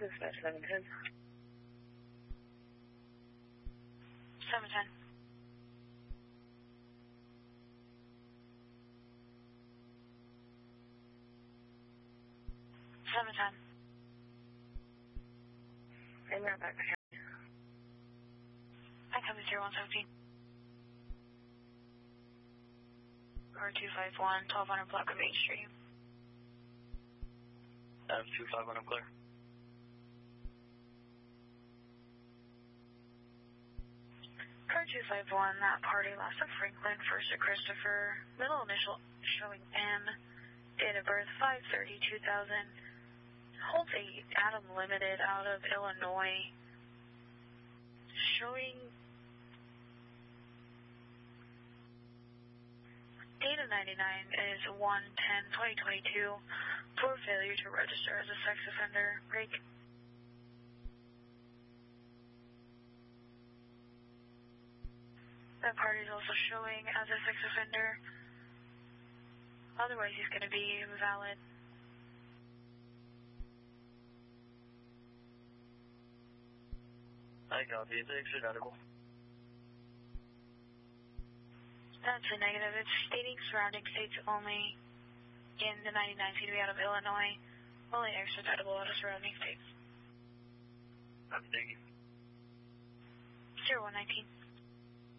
Dispatch 710. 710. And now back to county. I come to 0117. R251, 1200 block of 8th Street. 251, I'm clear. Car 251, that party last at Franklin, first at Christopher, middle initial showing M, date of birth 5/30/2000, holds a Adam Limited out of Illinois, showing date of 99 is 1/10/2022 for failure to register as a sex offender. Break. That party is also showing as a sex offender. Otherwise, he's going to be valid. I copy. It's extraditable. That's a negative. It's stating surrounding states only. In the 99 seems to be out of Illinois. Only extraditable out of surrounding states. Thank you. 0119.